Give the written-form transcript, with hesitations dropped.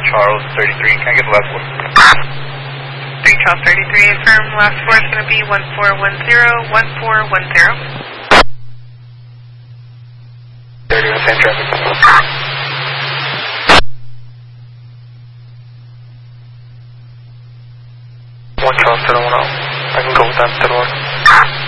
Charles 33. Can I get the last one? 3 Charles 33, affirm. Last four is going to be 1410, 1410. 30 on same traffic. 1 Charles 1010. I can go with that 10-1.